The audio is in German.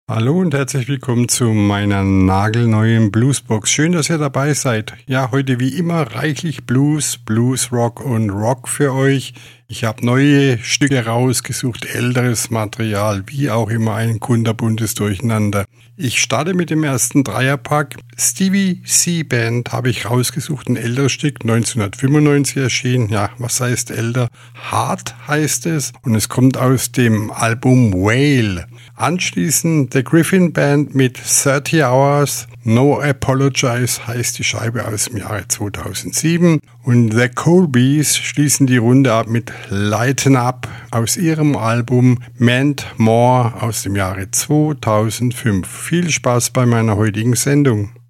Hallo und herzlich willkommen zu meiner nagelneuen Bluesbox. Schön, dass ihr dabei seid. Ja, heute wie immer reichlich Blues, Bluesrock und Rock für euch. Ich habe neue Stücke rausgesucht, älteres Material, wie auch immer ein kunterbuntes Durcheinander. Ich starte mit dem ersten Dreierpack. Stevie C. Band habe ich rausgesucht, ein älteres Stück, 1995 erschienen. Ja, was heißt älter? Hard heißt es und es kommt aus dem Album Whale. Anschließend The Griffin Band mit 30 Hours. No Apologize heißt die Scheibe aus dem Jahre 2007. Und The Colbys schließen die Runde ab mit Lighten Up aus ihrem Album Meant More aus dem Jahre 2005. Viel Spaß bei meiner heutigen Sendung.